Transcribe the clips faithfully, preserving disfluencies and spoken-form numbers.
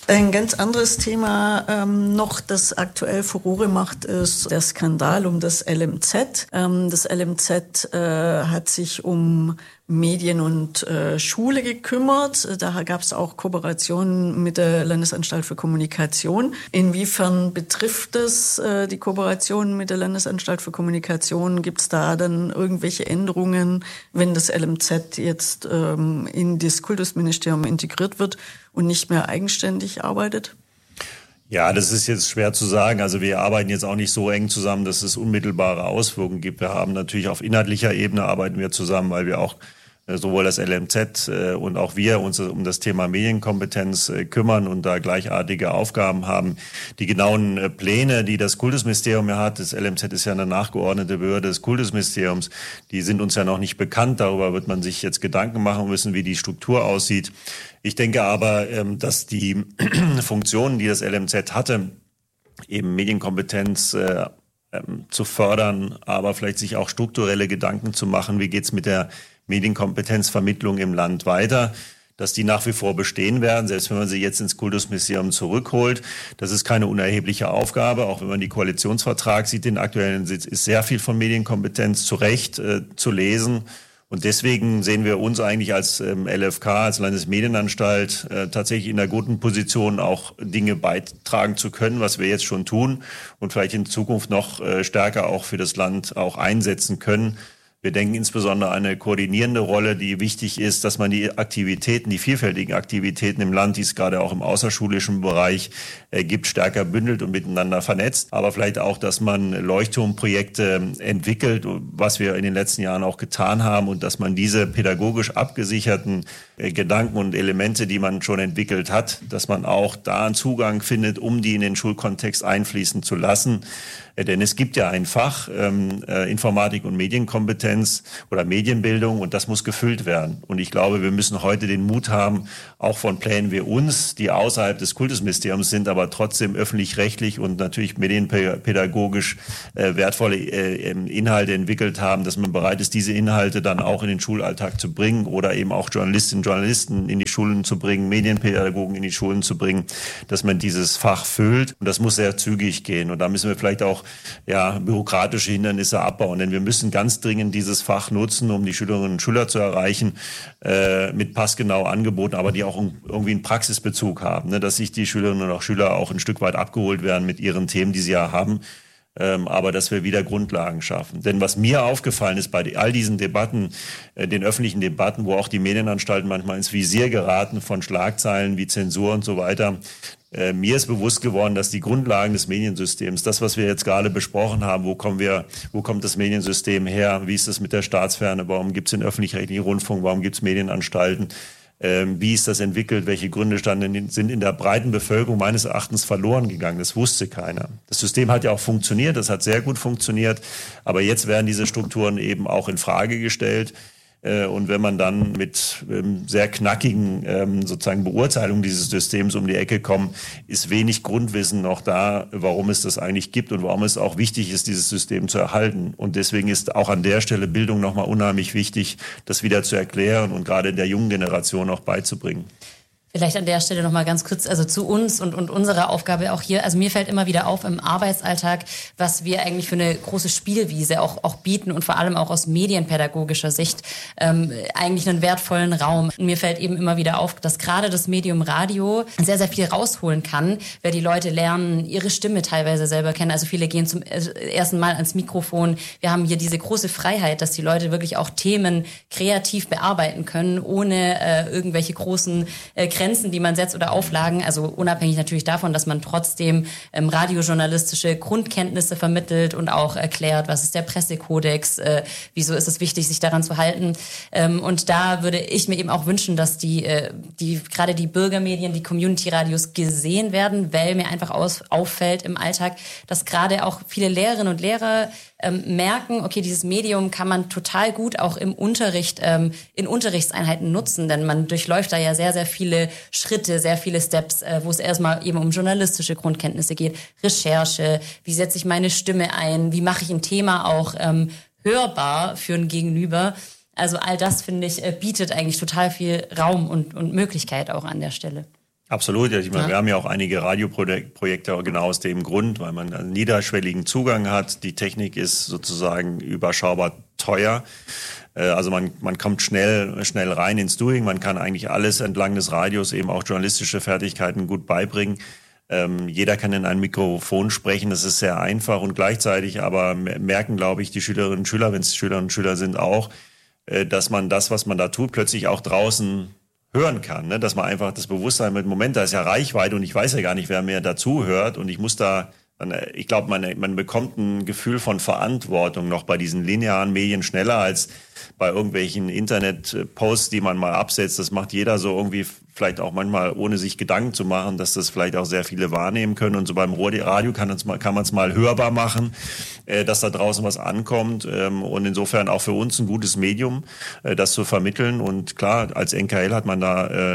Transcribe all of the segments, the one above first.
Ein ganz anderes Thema ähm, noch, das aktuell Furore macht, ist der Skandal um das L M Z. Ähm, das L M Z äh, hat sich um Medien und äh, Schule gekümmert. Da gab es auch Kooperationen mit der Landesanstalt für Kommunikation. Inwiefern betrifft es äh, die Kooperation mit der Landesanstalt für Kommunikation? Gibt es da dann irgendwelche Änderungen, wenn das L M Z jetzt ähm, in das Kultusministerium integriert wird und nicht mehr eigenständig arbeitet? Ja, das ist jetzt schwer zu sagen. Also wir arbeiten jetzt auch nicht so eng zusammen, dass es unmittelbare Auswirkungen gibt. Wir haben natürlich auf inhaltlicher Ebene arbeiten wir zusammen, weil wir auch sowohl das L M Z und auch wir uns um das Thema Medienkompetenz kümmern und da gleichartige Aufgaben haben. Die genauen Pläne, die das Kultusministerium ja hat, das L M Z ist ja eine nachgeordnete Behörde des Kultusministeriums, die sind uns ja noch nicht bekannt. Darüber wird man sich jetzt Gedanken machen müssen, wie die Struktur aussieht. Ich denke aber, dass die Funktionen, die das L M Z hatte, eben Medienkompetenz zu fördern, aber vielleicht sich auch strukturelle Gedanken zu machen, wie geht's mit der Medienkompetenzvermittlung im Land weiter, dass die nach wie vor bestehen werden, selbst wenn man sie jetzt ins Kultusministerium zurückholt. Das ist keine unerhebliche Aufgabe, auch wenn man die Koalitionsvertrag sieht, den aktuellen Sitz, ist sehr viel von Medienkompetenz zu Recht äh, zu lesen. Und deswegen sehen wir uns eigentlich als ähm, L F K, als Landesmedienanstalt, äh, tatsächlich in einer guten Position, auch Dinge beitragen zu können, was wir jetzt schon tun und vielleicht in Zukunft noch äh, stärker auch für das Land auch einsetzen können. Wir denken insbesondere an eine koordinierende Rolle, die wichtig ist, dass man die Aktivitäten, die vielfältigen Aktivitäten im Land, die es gerade auch im außerschulischen Bereich äh, gibt, stärker bündelt und miteinander vernetzt. Aber vielleicht auch, dass man Leuchtturmprojekte entwickelt, was wir in den letzten Jahren auch getan haben, und dass man diese pädagogisch abgesicherten äh, Gedanken und Elemente, die man schon entwickelt hat, dass man auch da einen Zugang findet, um die in den Schulkontext einfließen zu lassen. Denn es gibt ja ein Fach, ähm, äh, Informatik und Medienkompetenz oder Medienbildung, und das muss gefüllt werden. Und ich glaube, wir müssen heute den Mut haben, auch von Plänen wie uns, die außerhalb des Kultusministeriums sind, aber trotzdem öffentlich-rechtlich und natürlich medienpädagogisch äh, wertvolle äh, Inhalte entwickelt haben, dass man bereit ist, diese Inhalte dann auch in den Schulalltag zu bringen oder eben auch Journalistinnen und Journalisten in die Schulen zu bringen, Medienpädagogen in die Schulen zu bringen, dass man dieses Fach füllt. Und das muss sehr zügig gehen. Und da müssen wir vielleicht auch ja, bürokratische Hindernisse abbauen. Denn wir müssen ganz dringend dieses Fach nutzen, um die Schülerinnen und Schüler zu erreichen, äh, mit passgenau Angeboten, aber die auch irgendwie einen Praxisbezug haben, ne? Dass sich die Schülerinnen und auch Schüler auch ein Stück weit abgeholt werden mit ihren Themen, die sie ja haben. Ähm, aber dass wir wieder Grundlagen schaffen. Denn was mir aufgefallen ist bei all diesen Debatten, äh, den öffentlichen Debatten, wo auch die Medienanstalten manchmal ins Visier geraten von Schlagzeilen wie Zensur und so weiter, äh, mir ist bewusst geworden, dass die Grundlagen des Mediensystems, das, was wir jetzt gerade besprochen haben, wo kommen wir, wo kommt das Mediensystem her, wie ist es mit der Staatsferne, warum gibt es den öffentlich-rechtlichen Rundfunk, warum gibt es Medienanstalten, wie ist das entwickelt, welche Gründe standen, sind in der breiten Bevölkerung meines Erachtens verloren gegangen. Das wusste keiner. Das System hat ja auch funktioniert, das hat sehr gut funktioniert, aber jetzt werden diese Strukturen eben auch in Frage gestellt. Und wenn man dann mit sehr knackigen sozusagen Beurteilungen dieses Systems um die Ecke kommt, ist wenig Grundwissen noch da, warum es das eigentlich gibt und warum es auch wichtig ist, dieses System zu erhalten. Und deswegen ist auch an der Stelle Bildung nochmal unheimlich wichtig, das wieder zu erklären und gerade der jungen Generation auch beizubringen. Vielleicht an der Stelle noch mal ganz kurz, also zu uns und, und unserer Aufgabe auch hier. Also mir fällt immer wieder auf im Arbeitsalltag, was wir eigentlich für eine große Spielwiese auch, auch bieten und vor allem auch aus medienpädagogischer Sicht ähm, eigentlich einen wertvollen Raum. Und mir fällt eben immer wieder auf, dass gerade das Medium Radio sehr, sehr viel rausholen kann, weil die Leute lernen, ihre Stimme teilweise selber kennen. Also viele gehen zum ersten Mal ans Mikrofon. Wir haben hier diese große Freiheit, dass die Leute wirklich auch Themen kreativ bearbeiten können, ohne äh, irgendwelche großen äh, Grenzen, die man setzt oder Auflagen, also unabhängig natürlich davon, dass man trotzdem ähm, radiojournalistische Grundkenntnisse vermittelt und auch erklärt, was ist der Pressekodex, äh, wieso ist es wichtig, sich daran zu halten. Ähm, und da würde ich mir eben auch wünschen, dass die, äh, die gerade die Bürgermedien, die Community-Radios gesehen werden, weil mir einfach aus, auffällt im Alltag, dass gerade auch viele Lehrerinnen und Lehrer ähm, merken, okay, dieses Medium kann man total gut auch im Unterricht, ähm, in Unterrichtseinheiten nutzen, denn man durchläuft da ja sehr, sehr viele Schritte, sehr viele Steps, äh, wo es erstmal eben um journalistische Grundkenntnisse geht, Recherche, wie setze ich meine Stimme ein, wie mache ich ein Thema auch ähm, hörbar für ein Gegenüber. Also all das, finde ich, äh, bietet eigentlich total viel Raum und, und Möglichkeit auch an der Stelle. Absolut. Ich meine, ja. Wir haben ja auch einige Radioprojekte genau aus dem Grund, weil man einen niederschwelligen Zugang hat. Die Technik ist sozusagen überschaubar teuer. Also man, man kommt schnell, schnell rein ins Doing. Man kann eigentlich alles entlang des Radios, eben auch journalistische Fertigkeiten gut beibringen. Ähm, jeder kann in ein Mikrofon sprechen. Das ist sehr einfach und gleichzeitig aber merken, glaube ich, die Schülerinnen und Schüler, wenn es Schülerinnen und Schüler sind, auch, äh, dass man das, was man da tut, plötzlich auch draußen hören kann, ne? Dass man einfach das Bewusstsein mit, Moment, da ist ja Reichweite und ich weiß ja gar nicht, wer mir dazu hört und ich muss da, ich glaube, man, man bekommt ein Gefühl von Verantwortung noch bei diesen linearen Medien schneller als bei irgendwelchen Internet-Posts, die man mal absetzt. Das macht jeder so irgendwie vielleicht auch manchmal, ohne sich Gedanken zu machen, dass das vielleicht auch sehr viele wahrnehmen können. Und so beim Radio kann, kann man es mal hörbar machen, äh, dass da draußen was ankommt. Ähm, und insofern auch für uns ein gutes Medium, äh, das zu vermitteln. Und klar, als N K L hat man da äh,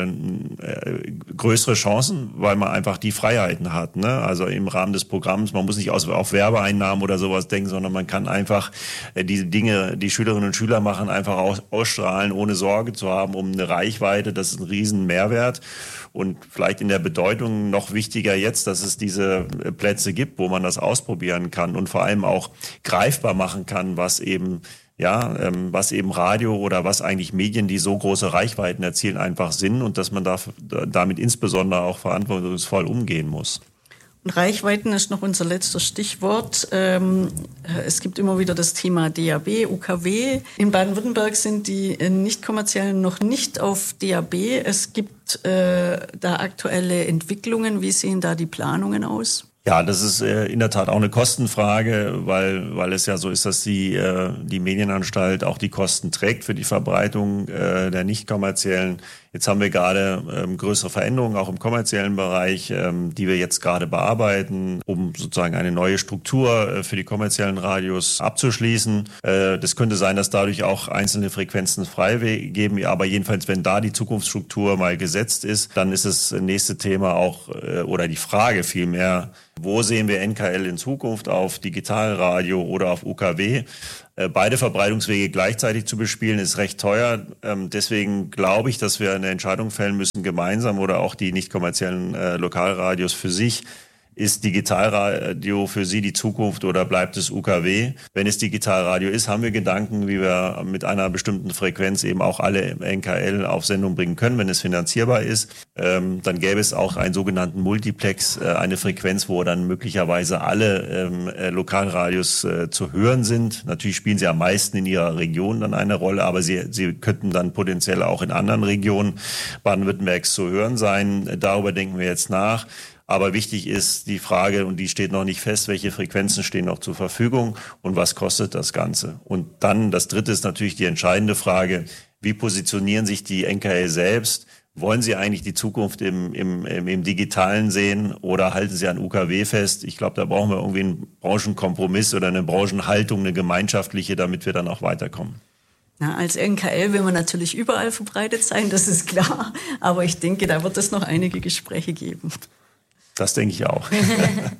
äh, größere Chancen, weil man einfach die Freiheiten hat, ne? Also im Rahmen des Programms, man muss nicht aus, auf Werbeeinnahmen oder sowas denken, sondern man kann einfach äh, diese Dinge, die Schülerinnen und Schüler machen, einfach aus, ausstrahlen, ohne Sorge zu haben um eine Reichweite. Das ist ein riesen Mehrwert und vielleicht in der Bedeutung noch wichtiger jetzt, dass es diese Plätze gibt, wo man das ausprobieren kann und vor allem auch greifbar machen kann, was eben ja, ähm, was eben Radio oder was eigentlich Medien, die so große Reichweiten erzielen, einfach sind und dass man da, damit insbesondere auch verantwortungsvoll umgehen muss. Reichweiten ist noch unser letztes Stichwort. Ähm, es gibt immer wieder das Thema D A B, U K W. In Baden-Württemberg sind die nicht kommerziellen noch nicht auf D A B. Es gibt äh, da aktuelle Entwicklungen. Wie sehen da die Planungen aus? Ja, das ist äh, in der Tat auch eine Kostenfrage, weil weil es ja so ist, dass die äh, die Medienanstalt auch die Kosten trägt für die Verbreitung äh, der nicht kommerziellen. Jetzt haben wir gerade ähm, größere Veränderungen auch im kommerziellen Bereich, ähm, die wir jetzt gerade bearbeiten, um sozusagen eine neue Struktur äh, für die kommerziellen Radios abzuschließen. Äh, das könnte sein, dass dadurch auch einzelne Frequenzen frei geben, aber jedenfalls, wenn da die Zukunftsstruktur mal gesetzt ist, dann ist das nächste Thema auch äh, oder die Frage vielmehr, wo sehen wir N K L in Zukunft, auf Digitalradio oder auf U K W? Beide Verbreitungswege gleichzeitig zu bespielen, ist recht teuer. Deswegen glaube ich, dass wir eine Entscheidung fällen müssen, gemeinsam oder auch die nicht kommerziellen äh, Lokalradios für sich. Ist Digitalradio für Sie die Zukunft oder bleibt es U K W? Wenn es Digitalradio ist, haben wir Gedanken, wie wir mit einer bestimmten Frequenz eben auch alle N K L auf Sendung bringen können, wenn es finanzierbar ist. Ähm, dann gäbe es auch einen sogenannten Multiplex, äh, eine Frequenz, wo dann möglicherweise alle ähm, äh, Lokalradios äh, zu hören sind. Natürlich spielen sie am meisten in ihrer Region dann eine Rolle, aber sie, sie könnten dann potenziell auch in anderen Regionen Baden-Württembergs zu hören sein. Darüber denken wir jetzt nach. Aber wichtig ist die Frage, und die steht noch nicht fest, welche Frequenzen stehen noch zur Verfügung und was kostet das Ganze? Und dann, das Dritte ist natürlich die entscheidende Frage, wie positionieren sich die N K L selbst? Wollen sie eigentlich die Zukunft im, im, im, im Digitalen sehen oder halten sie an U K W fest? Ich glaube, da brauchen wir irgendwie einen Branchenkompromiss oder eine Branchenhaltung, eine gemeinschaftliche, damit wir dann auch weiterkommen. Na, als N K L will man natürlich überall verbreitet sein, das ist klar. Aber ich denke, da wird es noch einige Gespräche geben. Das denke ich auch.